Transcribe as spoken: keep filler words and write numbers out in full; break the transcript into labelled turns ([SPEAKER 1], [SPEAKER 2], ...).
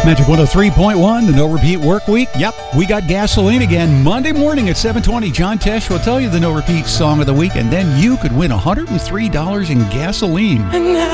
[SPEAKER 1] Magic one oh three point one, the No Repeat Work Week. Yep, we got gasoline again Monday morning at seven twenty. John Tesh will tell you the No Repeat Song of the Week, and then you could win one hundred three dollars in gasoline.
[SPEAKER 2] And now